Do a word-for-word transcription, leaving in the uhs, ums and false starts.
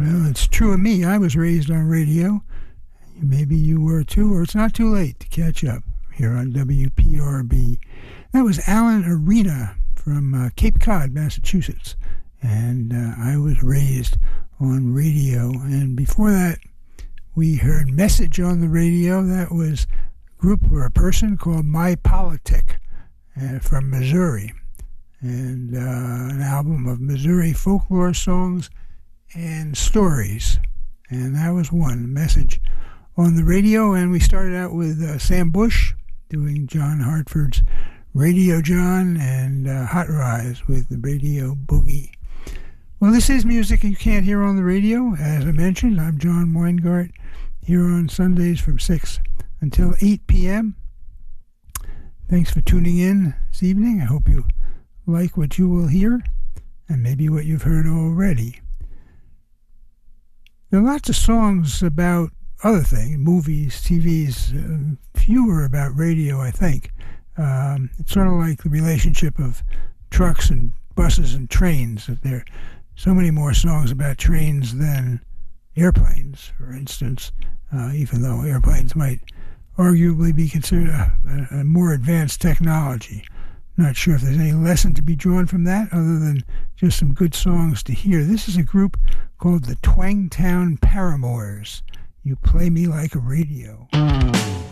Well, it's true of me. I was raised on radio. Maybe you were too, or it's not too late to catch up here on W P R B. That was Alan Arena from uh, Cape Cod, Massachusetts. And uh, I was raised on radio. And before that, we heard Message on the radio. That was a group or a person called My Politic uh, from Missouri. And uh, an album of Missouri folklore songs and stories. And that was one, Message on the radio. And we started out with uh, Sam Bush doing John Hartford's Radio John and uh, Hot Rise with the Radio Boogie. Well, this is music you can't hear on the radio. As I mentioned, I'm John Weingart here on Sundays from six until eight p.m. Thanks for tuning in this evening. I hope you like what you will hear and maybe what you've heard already. There are lots of songs about other things, movies, T Vs, uh, fewer about radio, I think. Um, it's sort of like the relationship of trucks and buses and trains. That there are so many more songs about trains than airplanes, for instance, uh, even though airplanes might arguably be considered a, a, a more advanced technology. Not sure if there's any lesson to be drawn from that other than just some good songs to hear. This is a group called the Twangtown Paramours. You Play Me Like a Radio.